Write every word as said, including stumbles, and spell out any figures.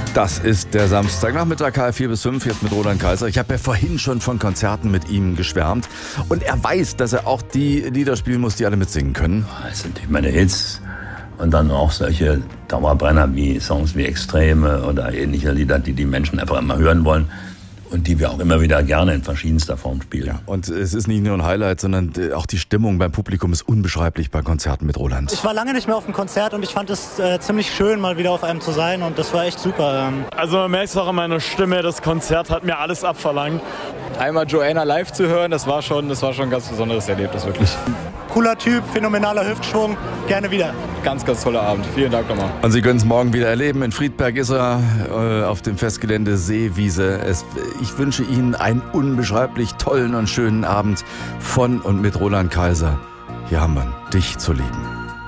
Das ist der Samstagnachmittag, K F vier bis fünf, jetzt mit Roland Kaiser. Ich habe ja vorhin schon von Konzerten mit ihm geschwärmt. Und er weiß, dass er auch die Lieder spielen muss, die alle mitsingen können. Das sind meine Hits. Und dann auch solche Dauerbrenner wie Songs wie Extreme oder ähnliche Lieder, die die Menschen einfach immer hören wollen. Und die wir auch immer wieder gerne in verschiedenster Form spielen. Ja, und es ist nicht nur ein Highlight, sondern auch die Stimmung beim Publikum ist unbeschreiblich bei Konzerten mit Roland. Ich war lange nicht mehr auf einem Konzert und ich fand es äh, ziemlich schön, mal wieder auf einem zu sein und das war echt super. Ähm. Also man merkt es auch an meiner Stimme, das Konzert hat mir alles abverlangt. Einmal Joanna live zu hören, das war schon, das war schon ein ganz besonderes Erlebnis, wirklich. Cooler Typ, phänomenaler Hüftschwung, gerne wieder. Ganz, ganz toller Abend. Vielen Dank nochmal. Und Sie können es morgen wieder erleben. In Friedberg ist er äh, auf dem Festgelände Seewiese. Es, ich wünsche Ihnen einen unbeschreiblich tollen und schönen Abend von und mit Roland Kaiser. Hier haben wir dich zu lieben.